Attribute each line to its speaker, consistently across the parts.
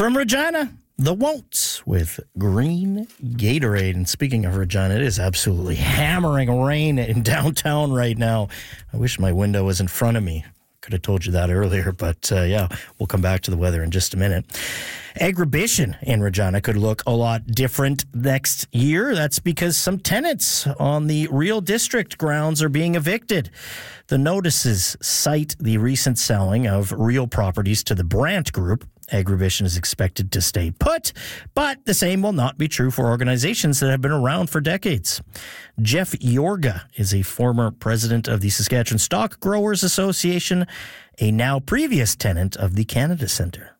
Speaker 1: From Regina, the Won'ts with Green Gatorade. And speaking of Regina, it is absolutely hammering rain in downtown right now. I wish my window was in front of me. Could have told you that earlier, but we'll come back to the weather in just a minute. Agribition in Regina could look a lot different next year. That's because some tenants on the Real District grounds are being evicted. The notices cite the recent selling of Real properties to the Brandt Group. Agribition is expected to stay put, but the same will not be true for organizations that have been around for decades. Jeff Yorga is a former president of the Saskatchewan Stock Growers Association, a now previous tenant of the Canada Centre.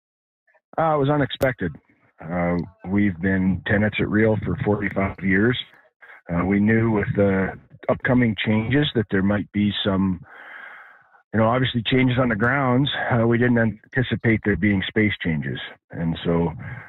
Speaker 2: It was unexpected. We've been tenants at Real for 45 years. We knew with the upcoming changes that there might be some obviously changes on the grounds. We didn't anticipate there being space changes. And so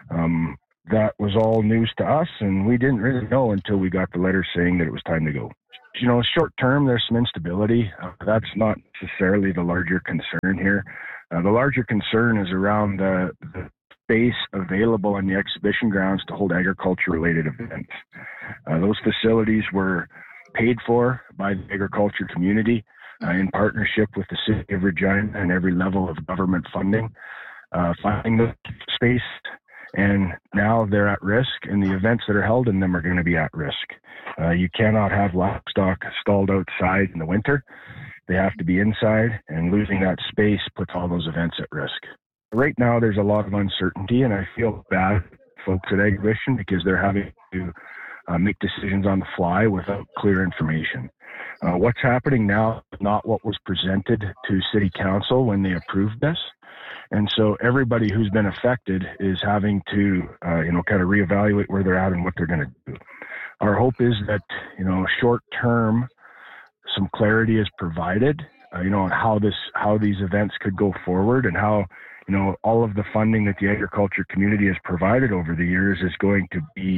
Speaker 2: that was all news to us, and we didn't really know until we got the letter saying that it was time to go. Short term, there's some instability. That's not necessarily the larger concern here. The larger concern is around the space available on the exhibition grounds to hold agriculture-related events. Those facilities were paid for by the agriculture community, in partnership with the City of Regina and every level of government funding, finding the space, and now they're at risk, and the events that are held in them are going to be at risk. You cannot have livestock stalled outside in the winter. They have to be inside, and losing that space puts all those events at risk. Right now, there's a lot of uncertainty, and I feel bad for folks at Agribition because they're having to make decisions on the fly without clear information. What's happening now is not what was presented to City Council when they approved this. And so everybody who's been affected is having to, kind of reevaluate where they're at and what they're going to do. Our hope is that, short term, some clarity is provided, on how these events could go forward and how, all of the funding that the agriculture community has provided over the years is going to be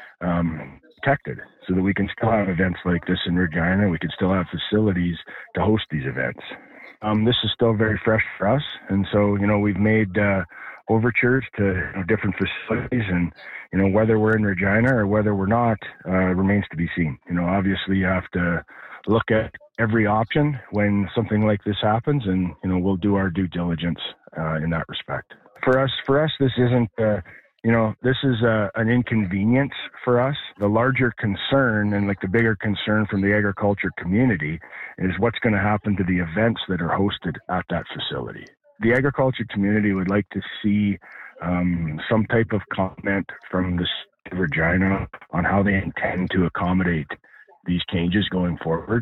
Speaker 2: protected, so that we can still have events like this in Regina. We can still have facilities to host these events. This is still very fresh for us, and so we've made overtures to different facilities, and whether we're in Regina or whether we're not remains to be seen. Obviously you have to look at every option when something like this happens, and we'll do our due diligence in that respect. For us, this isn't. This is an inconvenience for us. The larger concern and the bigger concern from the agriculture community is what's going to happen to the events that are hosted at that facility. The agriculture community would like to see some type of comment from the City of Regina on how they intend to accommodate these changes going forward.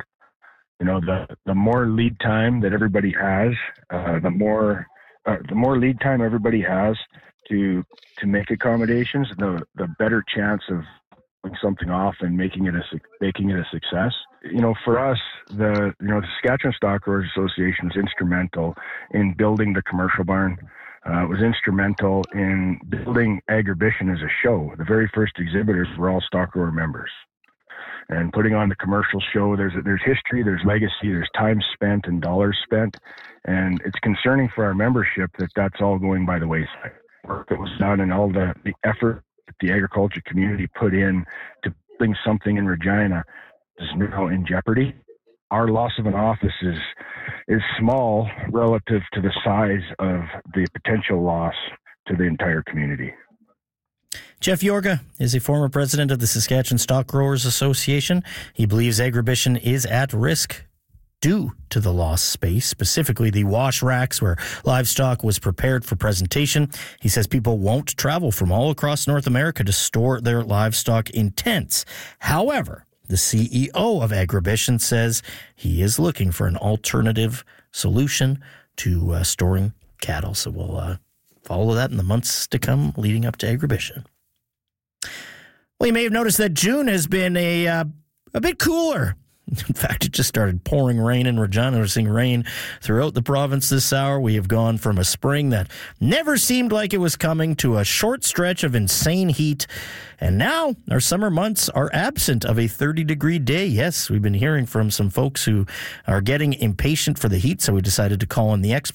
Speaker 2: The more lead time that everybody has, the more lead time everybody has to make accommodations, the better chance of pulling something off and making it a success. For us, the Saskatchewan Stock Growers Association was instrumental in building the commercial barn. It was instrumental in building Agribition as a show. The very first exhibitors were all stock grower members. And putting on the commercial show, there's history, there's legacy, there's time spent and dollars spent, and it's concerning for our membership that that's all going by the wayside. Work that was done and all the effort that the agriculture community put in to building something in Regina is now in jeopardy. Our loss of an office is small relative to the size of the potential loss to the entire community.
Speaker 1: Jeff Yorga is a former president of the Saskatchewan Stock Growers Association. He believes Agribition is at risk due to the lost space, specifically the wash racks where livestock was prepared for presentation. He says people won't travel from all across North America to store their livestock in tents. However, the CEO of Agribition says he is looking for an alternative solution to storing cattle. So we'll follow that in the months to come leading up to Agribition. Well, you may have noticed that June has been a bit cooler. In fact, it just started pouring rain in Regina. We're seeing rain throughout the province this hour. We have gone from a spring that never seemed like it was coming to a short stretch of insane heat. And now our summer months are absent of a 30-degree day. Yes, we've been hearing from some folks who are getting impatient for the heat, so we decided to call on the experts.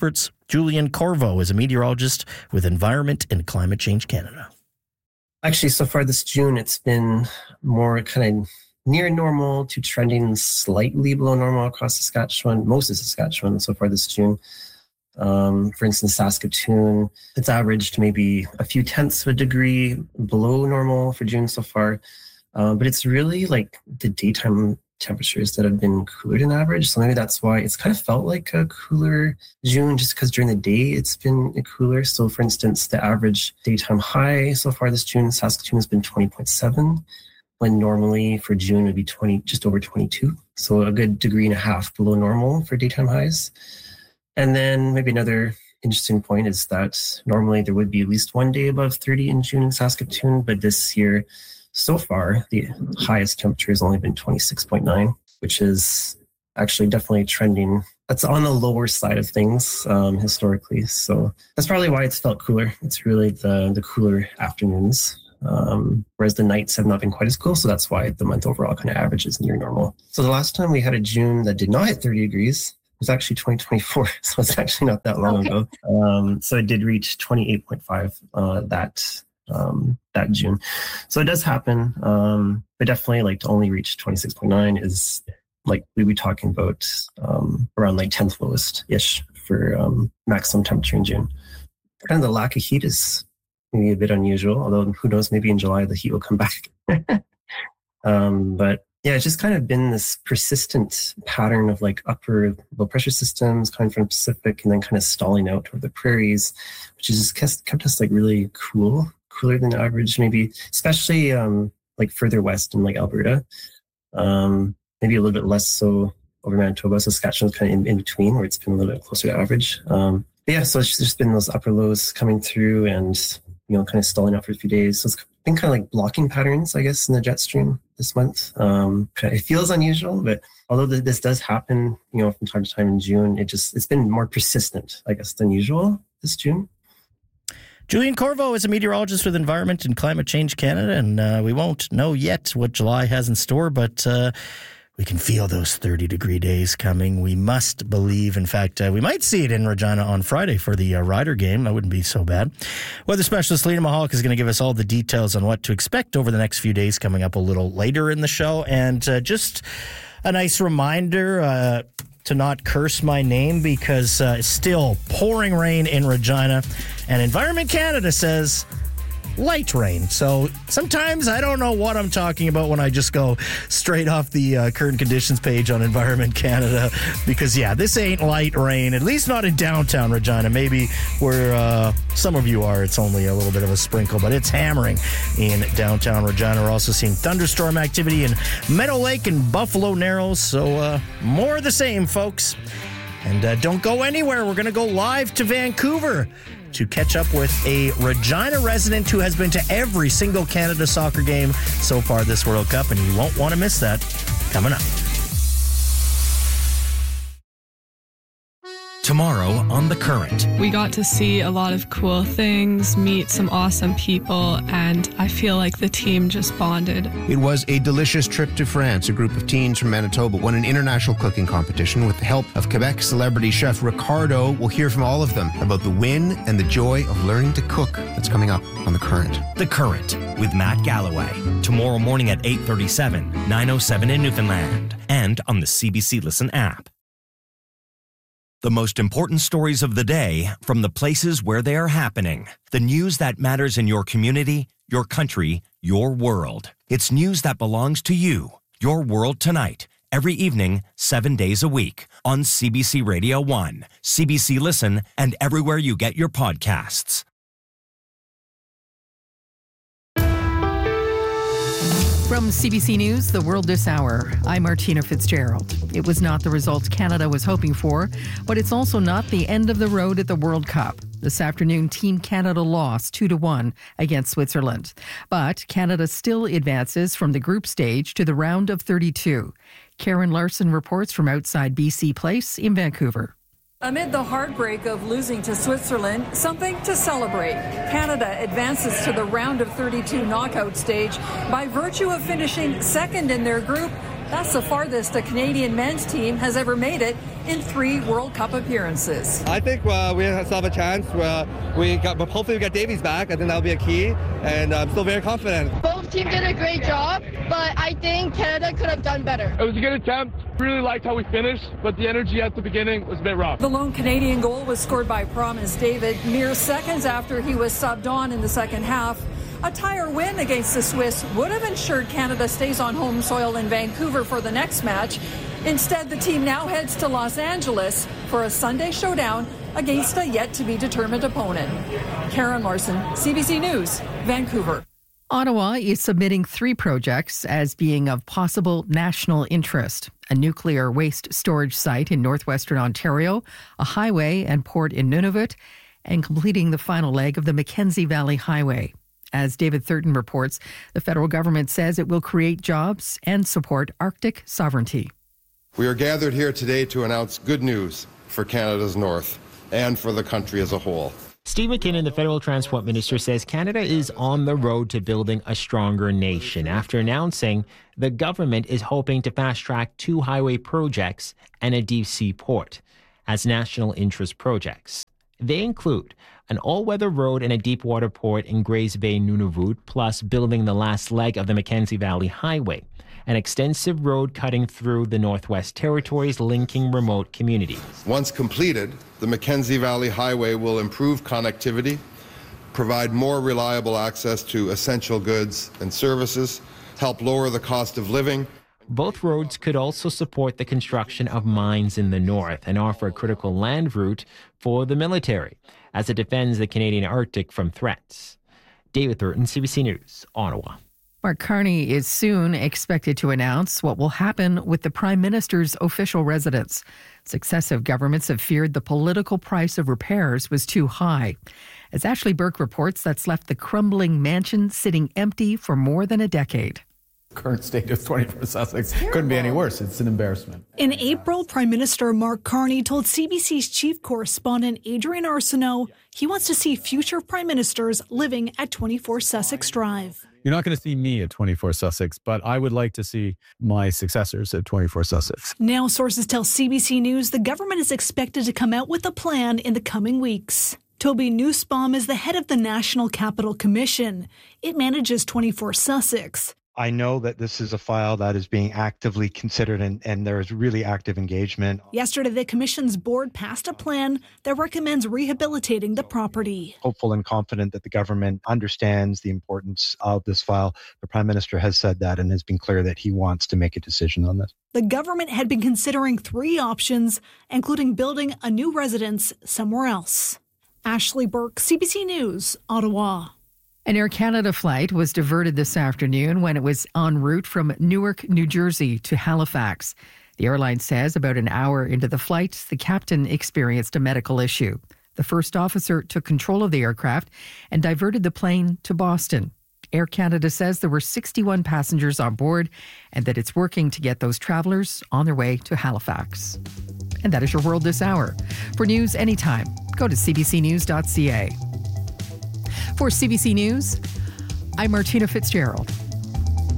Speaker 1: Julian Corvo is a meteorologist with Environment and Climate Change Canada.
Speaker 3: Actually, so far this June, it's been more kind of near normal to trending slightly below normal across Saskatchewan, most of Saskatchewan so far this June. For instance, Saskatoon, it's averaged maybe a few tenths of a degree below normal for June so far. But it's really like the daytime temperatures that have been cooler than average. So maybe that's why it's kind of felt like a cooler June, just because during the day it's been cooler. So for instance, the average daytime high so far this June in Saskatoon has been 20.7, when normally for June would be just over 22. So a good degree and a half below normal for daytime highs. And then maybe another interesting point is that normally there would be at least one day above 30 in June in Saskatoon, but this year, so far, the highest temperature has only been 26.9, which is actually definitely trending. That's on the lower side of things historically. So that's probably why it's felt cooler. It's really the cooler afternoons, whereas the nights have not been quite as cool. So that's why the month overall kind of averages near normal. So the last time we had a June that did not hit 30 degrees was actually 2024. So it's actually not that long ago. So it did reach 28.5 that June. So it does happen. But definitely like to only reach 26.9 is like we'd be talking about around like 10th lowest ish for maximum temperature in June. Kind of the lack of heat is maybe a bit unusual, although who knows, maybe in July the heat will come back. But yeah, it's just kind of been this persistent pattern of like upper low pressure systems coming from the Pacific and then kind of stalling out over the prairies, which has just kept us like really cooler than average, maybe, especially like further west in like Alberta. Maybe a little bit less so over Manitoba. Saskatchewan's kind of in between, where it's been a little bit closer to average. But yeah, so it's just been those upper lows coming through and, you know, kind of stalling out for a few days. So it's been kind of like blocking patterns, I guess, in the jet stream this month. It feels unusual, but although this does happen, you know, from time to time in June, it's been more persistent, I guess, than usual this June.
Speaker 1: Julian Corvo is a meteorologist with Environment and Climate Change Canada, and we won't know yet what July has in store, but we can feel those 30-degree days coming. We must believe. In fact, we might see it in Regina on Friday for the Rider game. That wouldn't be so bad. Weather specialist Lena Mahalik is going to give us all the details on what to expect over the next few days coming up a little later in the show. And just a nice reminder to not curse my name, because it's still pouring rain in Regina, and Environment Canada says light rain. So sometimes I don't know what I'm talking about when I just go straight off the current conditions page on Environment Canada, because yeah, this ain't light rain, at least not in downtown Regina. Maybe where some of you are, it's only a little bit of a sprinkle, but it's hammering in downtown Regina. We're also seeing thunderstorm activity in Meadow Lake and Buffalo Narrows, so more of the same, folks. And don't go anywhere. We're going to go live to Vancouver to catch up with a Regina resident who has been to every single Canada soccer game so far this World Cup, and you won't want to miss that coming up.
Speaker 4: Tomorrow on The Current.
Speaker 5: We got to see a lot of cool things, meet some awesome people, and I feel like the team just bonded.
Speaker 6: It was a delicious trip to France. A group of teens from Manitoba won an international cooking competition with the help of Quebec celebrity chef Ricardo. We'll hear from all of them about the win and the joy of learning to cook. That's coming up on The Current.
Speaker 4: The Current with Matt Galloway. Tomorrow morning at 8:37, 9:07 in Newfoundland, and on the CBC Listen app. The most important stories of the day from the places where they are happening. The news that matters in your community, your country, your world. It's news that belongs to you. Your World Tonight. Every evening, 7 days a week. On CBC Radio 1, CBC Listen, and everywhere you get your podcasts.
Speaker 7: From CBC News, The World This Hour, I'm Martina Fitzgerald. It was not the result Canada was hoping for, but it's also not the end of the road at the World Cup. This afternoon, Team Canada lost 2-1 against Switzerland. But Canada still advances from the group stage to the round of 32. Karen Larson reports from outside BC Place in Vancouver.
Speaker 8: Amid the heartbreak of losing to Switzerland, something to celebrate. Canada advances to the round of 32 knockout stage by virtue of finishing second in their group. That's the farthest a Canadian men's team has ever made it in 3 World Cup appearances.
Speaker 9: I think we still have a chance. Hopefully we get Davies back. I think that'll be a key, and I'm still very confident.
Speaker 10: Both teams did a great job, but I think Canada could have done better.
Speaker 11: It was a good attempt. Really liked how we finished, but the energy at the beginning was a bit rough.
Speaker 8: The lone Canadian goal was scored by Promise David mere seconds after he was subbed on in the second half. A tire win against the Swiss would have ensured Canada stays on home soil in Vancouver for the next match. Instead, the team now heads to Los Angeles for a Sunday showdown against a yet-to-be-determined opponent. Karen Larson, CBC News, Vancouver.
Speaker 7: Ottawa is submitting 3 projects as being of possible national interest: a nuclear waste storage site in northwestern Ontario, a highway and port in Nunavut, and completing the final leg of the Mackenzie Valley Highway. As David Thurton reports, the federal government says it will create jobs and support Arctic sovereignty.
Speaker 12: We are gathered here today to announce good news for Canada's North and for the country as a whole.
Speaker 13: Steve McKinnon, the federal transport minister, says Canada is on the road to building a stronger nation after announcing the government is hoping to fast-track 2 highway projects and a deep-sea port as national interest projects. They include an all-weather road and a deep-water port in Grays Bay, Nunavut, plus building the last leg of the Mackenzie Valley Highway, an extensive road cutting through the Northwest Territories linking remote communities.
Speaker 12: Once completed, the Mackenzie Valley Highway will improve connectivity, provide more reliable access to essential goods and services, help lower the cost of living.
Speaker 13: Both roads could also support the construction of mines in the north and offer a critical land route for the military as it defends the Canadian Arctic from threats. David Thurton, CBC News, Ottawa.
Speaker 7: Mark Carney is soon expected to announce what will happen with the Prime Minister's official residence. Successive governments have feared the political price of repairs was too high. As Ashley Burke reports, that's left the crumbling mansion sitting empty for more than a decade.
Speaker 14: Current state of 24 Sussex couldn't be any worse. It's an embarrassment.
Speaker 15: In April, Prime Minister Mark Carney told CBC's chief correspondent Adrian Arsenault he wants to see future prime ministers living at 24 Sussex Drive.
Speaker 14: You're not going to see me at 24 Sussex, but I would like to see my successors at 24 Sussex.
Speaker 15: Now, sources tell CBC News the government is expected to come out with a plan in the coming weeks. Toby Nussbaum is the head of the National Capital Commission. It manages 24 Sussex.
Speaker 16: I know that this is a file that is being actively considered and there is really active engagement.
Speaker 15: Yesterday, the Commission's board passed a plan that recommends rehabilitating the property.
Speaker 16: Hopeful and confident that the government understands the importance of this file. The Prime Minister has said that and has been clear that he wants to make a decision on this.
Speaker 15: The government had been considering 3 options, including building a new residence somewhere else. Ashley Burke, CBC News, Ottawa.
Speaker 7: An Air Canada flight was diverted this afternoon when it was en route from Newark, New Jersey to Halifax. The airline says about an hour into the flight, the captain experienced a medical issue. The first officer took control of the aircraft and diverted the plane to Boston. Air Canada says there were 61 passengers on board and that it's working to get those travelers on their way to Halifax. And that is your World This Hour. For news anytime, go to cbcnews.ca. For CBC News, I'm Martina Fitzgerald.